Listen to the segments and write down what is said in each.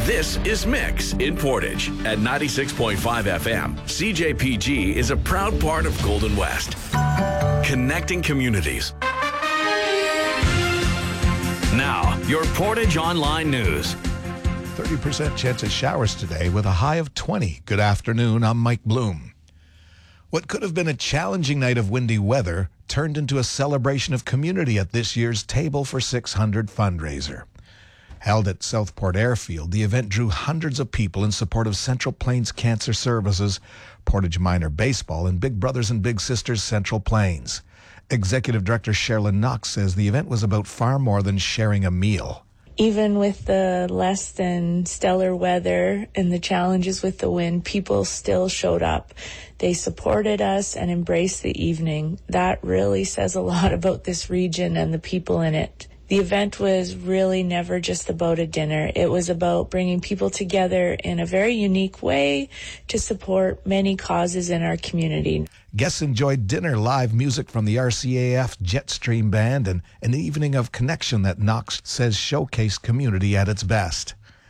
This is Mix in Portage at 96.5 FM. CJPG is a proud part of Golden West, connecting communities. Now, your Portage Online News. 30% chance of showers today with a high of 20. Good afternoon, I'm Mike Bloom. What could have been a challenging night of windy weather turned into a celebration of community at this year's Table for 600 fundraiser. Held at Southport Airfield, the event drew hundreds of people in support of Central Plains Cancer Services, Portage Minor Baseball, and Big Brothers and Big Sisters Central Plains. Executive Director Sherilyn Knox says the event was about far more than sharing a meal. Even with the less than stellar weather and the challenges with the wind, people still showed up. They supported us and embraced the evening. That really says a lot about this region and the people in it. The event was really never just about a dinner. It was about bringing people together in a very unique way to support many causes in our community. Guests enjoyed dinner, live music from the RCAF Jetstream Band, and an evening of connection that Knox says showcased community at its best.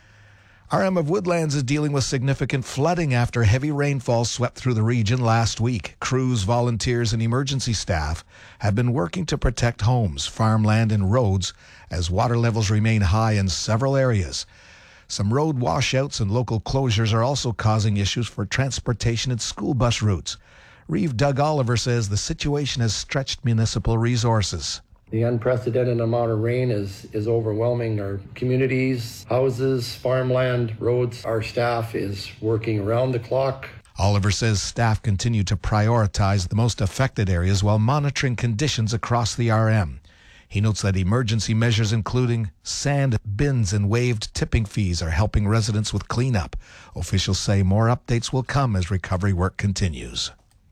RM of Woodlands is dealing with significant flooding after heavy rainfall swept through the region last week. Crews, volunteers, and emergency staff have been working to protect homes, farmland, and roads as water levels remain high in several areas. Some road washouts and local closures are also causing issues for transportation and school bus routes. Reeve Doug Oliver says the situation has stretched municipal resources. The unprecedented amount of rain is overwhelming our communities, houses, farmland, roads. Our staff is working around the clock. Oliver says staff continue to prioritize the most affected areas while monitoring conditions across the RM. He notes that emergency measures including sand bins and waived tipping fees are helping residents with cleanup. Officials say more updates will come as recovery work continues.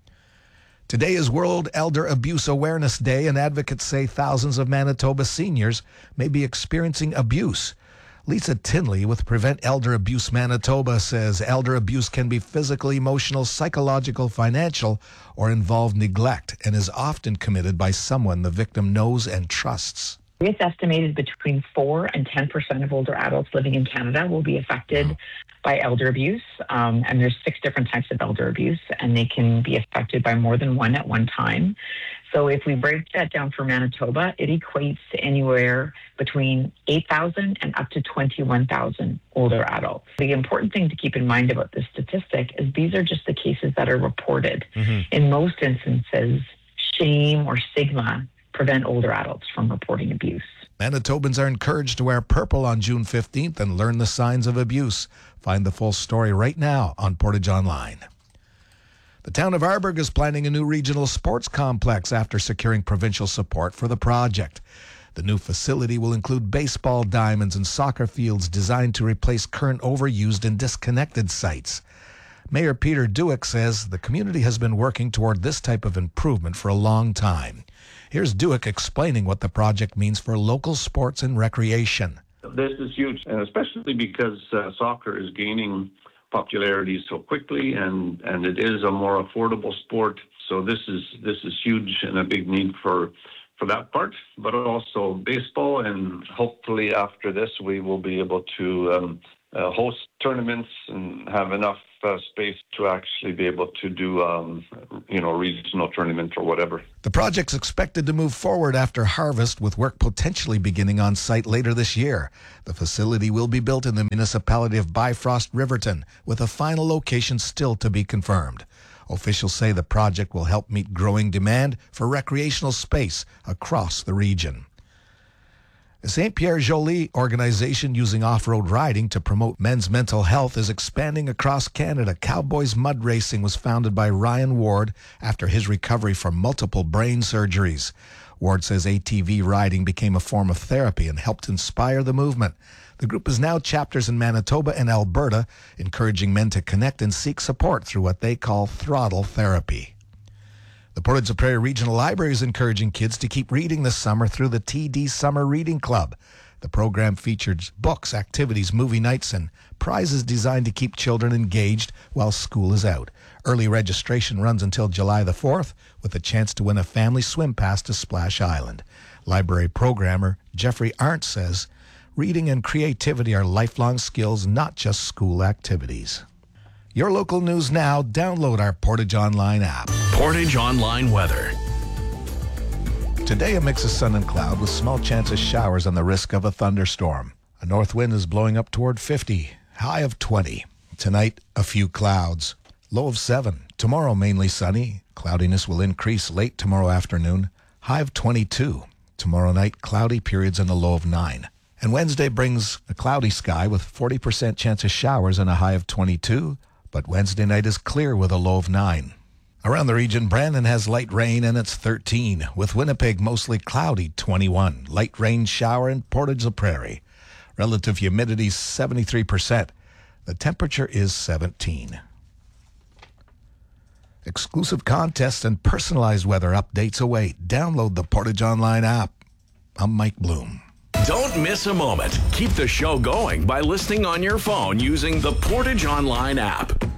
Today is World Elder Abuse Awareness Day, and advocates say thousands of Manitoba seniors may be experiencing abuse. Lisa Tinley with Prevent Elder Abuse Manitoba says elder abuse can be physical, emotional, psychological, financial, or involve neglect, and is often committed by someone the victim knows and trusts. It's estimated between 4 and 10% of older adults living in Canada will be affected by elder abuse. And there's 6 different types of elder abuse, and they can be affected by more than one at one time. So if we break that down for Manitoba, it equates to anywhere between 8,000 and up to 21,000 older adults. The important thing to keep in mind about this statistic is these are just the cases that are reported. In most instances, shame or stigma prevent older adults from reporting abuse. Manitobans are encouraged to wear purple on June 15th and learn the signs of abuse. Find the full story right now on Portage Online. The town of Arborg is planning a new regional sports complex after securing provincial support for the project. The new facility will include baseball diamonds and soccer fields designed to replace current overused and disconnected sites. Mayor Peter Duick says the community has been working toward this type of improvement for a long time. Here's Duick explaining what the project means for local sports and recreation. This is huge, especially because soccer is gaining popularity so quickly, and it is a more affordable sport. So this is huge and a big need for that part, but also baseball. And hopefully after this, we will be able to host tournaments and have enough space to actually be able to do, regional tournament or whatever. The project's expected to move forward after harvest, with work potentially beginning on site later this year. The facility will be built in the municipality of Bifrost Riverton, with a final location still to be confirmed. Officials say the project will help meet growing demand for recreational space across the region. The St. Pierre Joly organization using off-road riding to promote men's mental health is expanding across Canada. Cowboys Mud Racing was founded by Ryan Ward after his recovery from multiple brain surgeries. Ward says ATV riding became a form of therapy and helped inspire the movement. The group is now chapters in Manitoba and Alberta, encouraging men to connect and seek support through what they call throttle therapy. The Portage la Prairie Regional Library is encouraging kids to keep reading this summer through the TD Summer Reading Club. The program features books, activities, movie nights, and prizes designed to keep children engaged while school is out. Early registration runs until July the 4th, with a chance to win a family swim pass to Splash Island. Library programmer Jeffrey Arndt says Reading and creativity are lifelong skills, not just school activities. Your local news now. Download our Portage Online app. Portage Online weather. Today, a mix of sun and cloud with small chance of showers and the risk of a thunderstorm. A north wind is blowing up toward 50, high of 20. Tonight, a few clouds, low of 7. Tomorrow, mainly sunny. Cloudiness will increase late tomorrow afternoon, high of 22. Tomorrow night, cloudy periods and a low of 9. And Wednesday brings a cloudy sky with 40% chance of showers and a high of 22. But Wednesday night is clear with a low of 9. Around the region, Brandon has light rain and it's 13. With Winnipeg mostly cloudy, 21. Light rain shower in Portage la Prairie. Relative humidity 73%. The temperature is 17. Exclusive contests and personalized weather updates await. Download the Portage Online app. I'm Mike Bloom. Don't miss a moment. Keep the show going by listening on your phone using the Portage Online app.